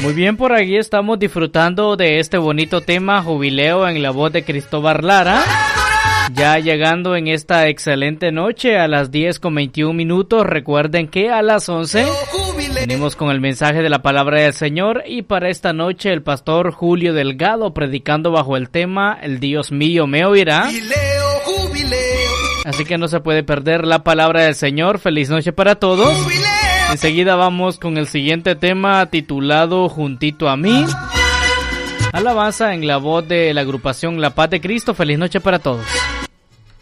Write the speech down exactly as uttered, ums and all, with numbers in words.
Muy bien, por aquí estamos disfrutando de este bonito tema, Jubileo, en la voz de Cristóbal Lara. Ya llegando en esta excelente noche a las diez con veintiún minutos. Recuerden que a las once venimos con el mensaje de la palabra del Señor, y para esta noche el pastor Julio Delgado predicando bajo el tema El Dios mío me oirá. Así que no se puede perder la palabra del Señor. Feliz noche para todos. Enseguida vamos con el siguiente tema titulado Juntito a mí. Alabanza en la voz de la agrupación La Paz de Cristo. Feliz noche para todos.